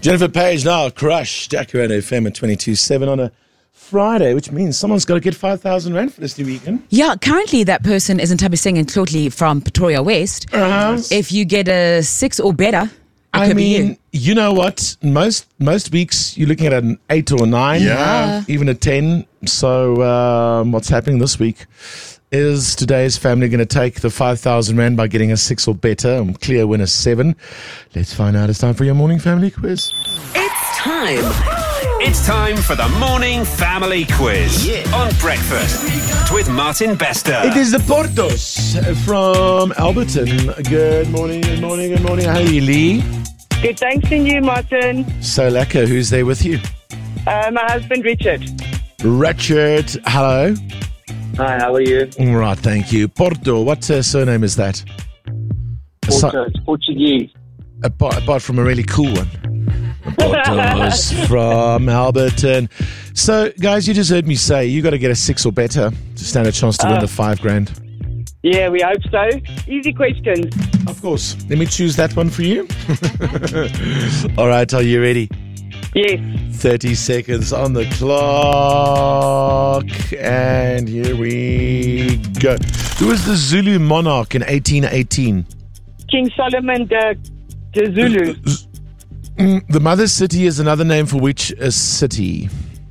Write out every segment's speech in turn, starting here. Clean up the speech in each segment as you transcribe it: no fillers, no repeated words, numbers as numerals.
Jennifer Page now, Crush, Jacaranda FM at 22.7 on a Friday, which means someone's got to get 5,000 Rand for this new weekend. Yeah, currently that person is Ntabi Singh and Tlotli from Pretoria West. If you get a 6 or better, it could be you. You know what? Most weeks you're looking at an 8 or a 9, even a 10. So what's happening this week is today's family going to take the 5,000 Rand by getting a 6 or better and clear win a 7. Let's find out. It's time for your morning family quiz. It's time. It's time for the Morning Family Quiz on Breakfast with Martin Bester. It is the Portos from Alberton. Good morning, good morning, good morning. How are you, Lee? Good, thanks to you, Martin. So lekker. Who's there with you? My husband, Richard. Richard, hello. Hi, how are you? All right, thank you. Porto, what surname is that? Porto, it's Portuguese. Apart from a really cool one. Porto's from Alberton. So, guys, you just heard me say you got to get a 6 or better to stand a chance to win the 5 grand. Yeah, we hope so. Easy questions. Of course. Let me choose that one for you. All right, are you ready? Yes. 30 seconds on the clock. And here we go. Who was the Zulu monarch in 1818? King Solomon the Zulu. The mother city is another name for which city?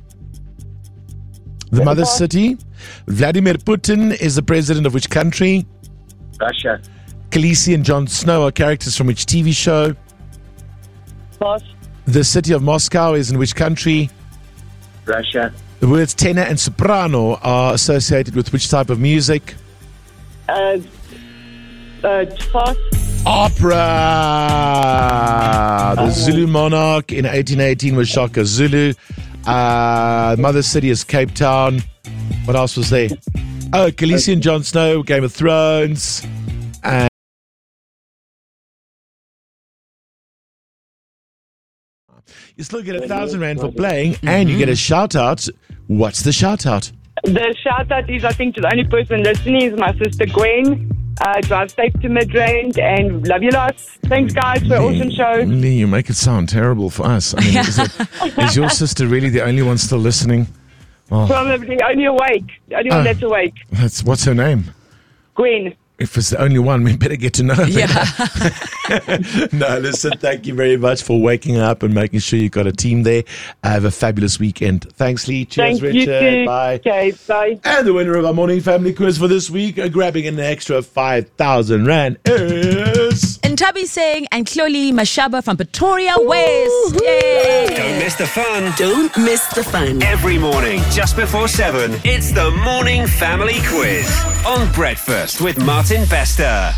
The mother city. Vladimir Putin is the president of which country? Russia. Khaleesi and Jon Snow are characters from which TV show? Pass. The city of Moscow is in which country? Russia. The words tenor and soprano are associated with which type of music? Pass. Opera. The Zulu monarch in 1818 was Shaka Zulu. Mother city is Cape Town. What else was there? Oh, Khaleesi and Jon Snow, Game of Thrones. And you still get 1,000 Rand for playing, and you get a shout out. What's the shout out? The shout out is, I think, to the only person listening is my sister Gwen. Drive safe to Midrand and love you lots. Thanks, guys, for an awesome show. Lee, you make it sound terrible for us. I mean, is your sister really the only one still listening? Oh. Probably only awake. The only one that's awake. What's her name? Gwen. If it's the only one, we better get to know her. Yeah. No, listen, thank you very much for waking up and making sure you've got a team there. Have a fabulous weekend. Thanks, Lee. Cheers, Thank Richard. You too. Bye. Okay, bye. And the winner of our morning family quiz for this week, grabbing an extra 5,000 Rand is... Ntabi Singh and Tlotli Mashaba from Pretoria West. Yay! Don't miss the fun. Don't miss the fun. Every morning, just before 7, it's the Morning Family Quiz on Breakfast with Martin Bester.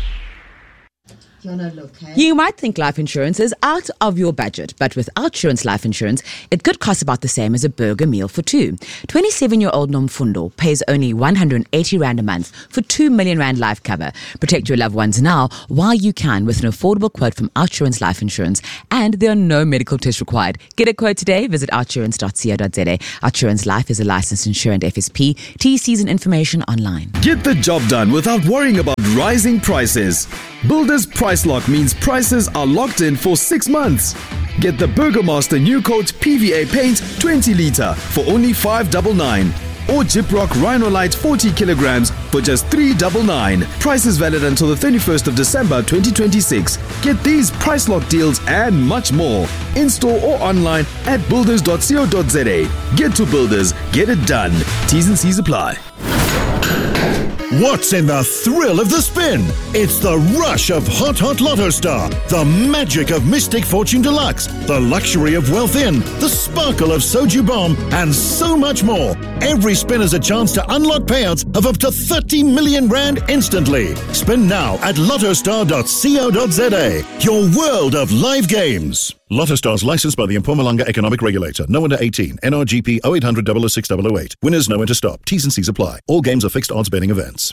You might think life insurance is out of your budget, but with Outsurance Life Insurance, it could cost about the same as a burger meal for two. 27-year-old Nomfundo pays only 180 Rand a month for 2 million Rand life cover. Protect your loved ones now while you can with an affordable quote from Outsurance Life Insurance, and there are no medical tests required. Get a quote today. Visit outsurance.co.za. Outsurance Life is a licensed insurance FSP. TCs and information online. Get the job done without worrying about rising prices. Builders Price Lock means prices are locked in for 6 months. Get the Burgermaster New Coat PVA paint 20 litre for only 599. Or Gyprock Rhinolite 40 kilograms for just 399. Prices valid until the 31st of December 2026. Get these price lock deals and much more in store or online at builders.co.za. Get to Builders, get it done. T's and C's apply. What's in the thrill of the spin? It's the rush of Hot Lotto Star, the magic of Mystic Fortune Deluxe, the luxury of Wealth In, the sparkle of Soju Bomb, and so much more. Every spin is a chance to unlock payouts of up to 30 million Rand instantly. Spin now at lottostar.co.za. Your world of live games. Lotto Stars licensed by the Mpumalanga Economic Regulator. No under 18. NRGP 0800 006 008. Winners know when to stop. T's and C's apply. All games are fixed odds betting events.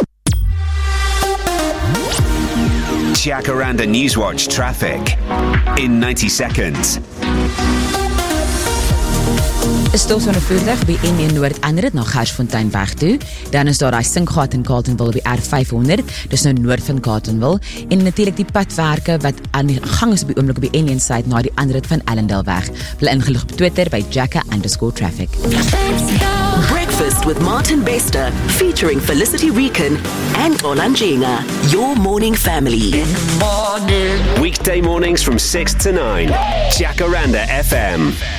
Jacaranda Newswatch traffic in 90 seconds. Is stilstaande voertuig by N1 Noord-Anderit na Gersfonteinweg toe. Dan is daar daai sinkgat in Carletonville op die R500, dis nou noord van Carletonville. En natuurlik die padwerke wat aan die gang is op die oomblik op die N1 side na die Anderit van Allendale weg. Bly ingelig op Twitter by Jacka_traffic. Breakfast with Martin Bester, featuring Felicity Rican and Olanjinga. Your morning family. Weekday mornings from 6 to 9. Jacaranda FM.